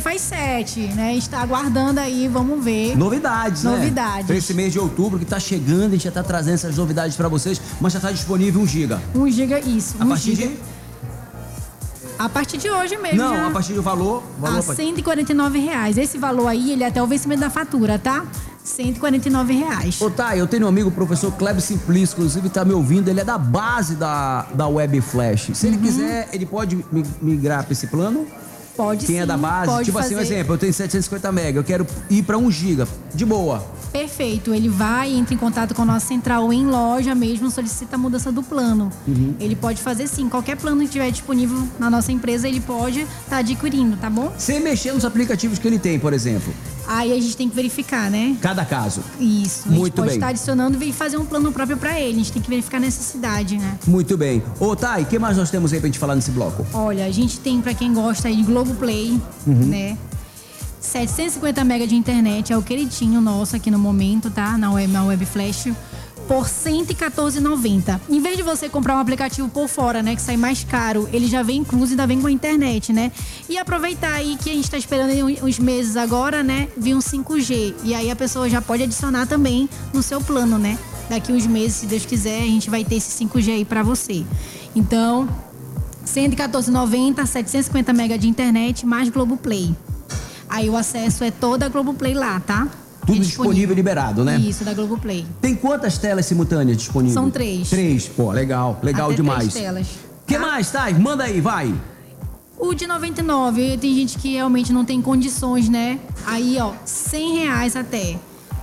Wi-Fi 7, né? Está aguardando aí, vamos ver. Novidades, né? Novidades. Para esse mês de outubro que tá chegando, a gente já tá trazendo essas novidades para vocês, mas já tá disponível 1 GB. 1 GB, isso. A partir de... A partir de hoje mesmo. Não, já... a partir do valor R$ 149. Esse valor aí, ele é até o vencimento da fatura, tá? R$ 149. Ô, Thay, eu tenho um amigo, o professor Kleber Simplício, inclusive tá me ouvindo, ele é da base da Web Flash. Se ele quiser, ele pode migrar para esse plano? Pode. Quem sim, é da base? pode Tipo fazer. assim, um exemplo, eu tenho 750 MB, eu quero ir para 1 GB, de boa. Perfeito, ele vai, entra em contato com a nossa central em loja mesmo, solicita a mudança do plano. Ele pode fazer sim, qualquer plano que estiver disponível na nossa empresa, ele pode estar adquirindo, tá bom? Sem mexer nos aplicativos que ele tem, por exemplo. Aí a gente tem que verificar, né? Cada caso. Isso. A gente Muito pode bem. estar adicionando e fazer um plano próprio para ele. A gente tem que verificar a necessidade, né? Muito bem. Ô, Thay, o que mais nós temos aí pra gente falar nesse bloco? Olha, a gente tem, para quem gosta aí de Globoplay, né? 750 MB de internet, é o queridinho nosso aqui no momento, tá? Na Web Flash, por R$ 114,90. Em vez de você comprar um aplicativo por fora, né, que sai mais caro, ele já vem incluso e ainda vem com a internet, né? E aproveitar aí que a gente tá esperando aí uns meses agora, né, vir um 5G. E aí a pessoa já pode adicionar também no seu plano, né? Daqui uns meses, se Deus quiser, a gente vai ter esse 5G aí pra você. Então, R$ 114,90, 750 MB de internet, mais Globoplay. Aí o acesso é toda a Globoplay lá, tá? Tudo disponível e liberado, né? Isso, da Globoplay. Tem quantas telas simultâneas disponíveis? São 3. 3, pô, legal. Legal Até demais. 3 telas. O que mais, Thay? Manda aí, vai. O de 99, tem gente que realmente não tem condições, né? Aí, ó, R$100 até.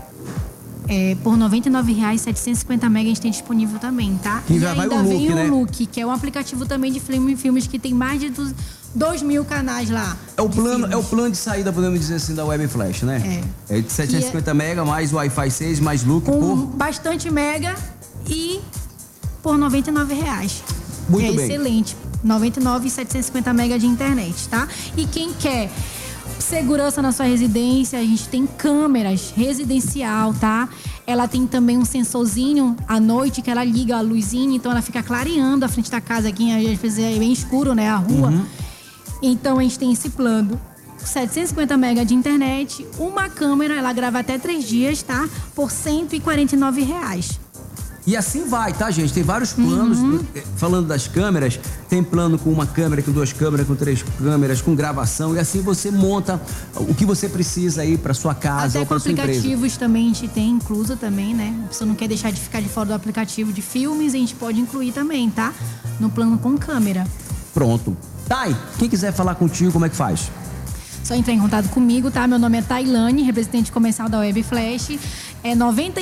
Por R$ 99,00, 750 MB a gente tem disponível também, tá? Que e já vai ainda o Look, vem né? o Look, que é um aplicativo também de filmes que tem mais de 2.000 canais lá. É o plano de saída, podemos dizer assim, da Web Flash, né? É de 750 MB, mais Wi-Fi 6, mais Look com bastante mega e por R$ 99,00. Muito bem. Excelente. 99 e 750 MB de internet, tá? E quem quer segurança na sua residência, a gente tem câmeras residencial, tá? Ela tem também um sensorzinho à noite que ela liga a luzinha, então ela fica clareando a frente da casa aqui, às vezes é bem escuro, né, a rua. Então a gente tem esse plano. 750 MB de internet, uma câmera, ela grava até 3 dias, tá? Por R$ 149,00. E assim vai, tá, gente? Tem vários planos. Falando das câmeras, tem plano com uma câmera, com 2 câmeras, com 3 câmeras, com gravação. E assim você monta o que você precisa aí pra sua casa ou pra sua empresa. Aplicativos também a gente tem incluso também, né? A pessoa não quer deixar de ficar de fora do aplicativo de filmes, a gente pode incluir também, tá? No plano com câmera. Pronto. Thay, quem quiser falar contigo, como é que faz? Só entrar em contato comigo, tá? Meu nome é Tailane, representante comercial da Web Flash. É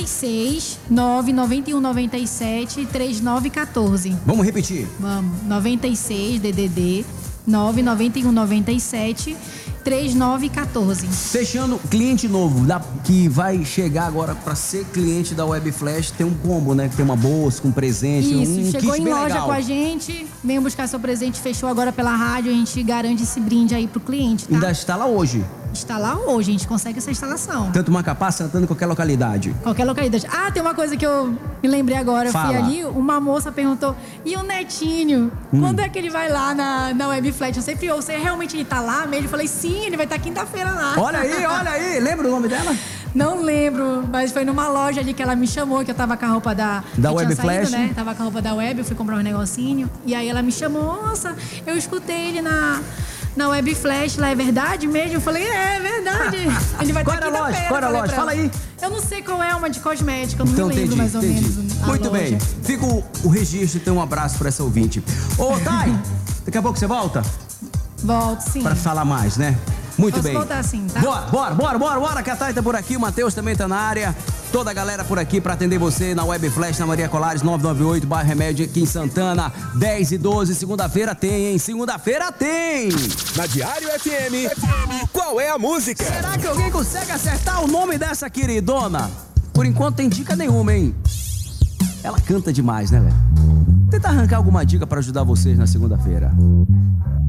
96 991 97 3914. Vamos repetir. Vamos. 96 DDD 991 97 3914. Fechando, cliente novo que vai chegar agora para ser cliente da Web Flash, tem um combo, né? Que tem uma bolsa com presente. Isso, chegou kit em bem loja legal. com a gente, venha buscar seu presente, fechou agora pela rádio, a gente garante esse brinde aí pro cliente, tá? Ainda está lá hoje. Está lá hoje, a gente consegue essa instalação. Tanto Macapá, Santana, em qualquer localidade. Qualquer localidade. Ah, tem uma coisa que eu me lembrei agora. Eu fui Fala. ali, uma moça perguntou, e o netinho? Quando é que ele vai lá na Web Flash? Eu sempre ouço, realmente ele tá lá mesmo? Eu falei, sim, ele vai estar quinta-feira lá. Olha aí. Lembra o nome dela? Não lembro, mas foi numa loja ali que ela me chamou, que eu tava com a roupa da Web Flash? Né? Tava com a roupa da Web, eu fui comprar um negocinho. E aí ela me chamou, nossa, eu escutei ele na Web Flash, lá é verdade mesmo? Eu falei, é verdade. Ele vai estar quinta-feira. Qual era a loja? Fala aí. Eu não sei qual é, uma de cosmética, eu não Então, me lembro mais ou menos a Muito loja. bem. Fica o registro, então um abraço para essa ouvinte. Ô, Thay, daqui a pouco você volta? Volto, sim. Para falar mais, né? Muito Posso bem. voltar sim, tá? Bora, que a Thay tá por aqui, o Matheus também tá na área. Toda a galera por aqui pra atender você na Web Flash, na Maria Colares, 998, bairro Remédio, aqui em Santana, 10 e 12. Segunda-feira tem, hein? Segunda-feira tem! Na Diário FM, qual é a música? Será que alguém consegue acertar o nome dessa queridona? Por enquanto tem dica nenhuma, hein? Ela canta demais, né, velho? Tenta arrancar alguma dica pra ajudar vocês na segunda-feira.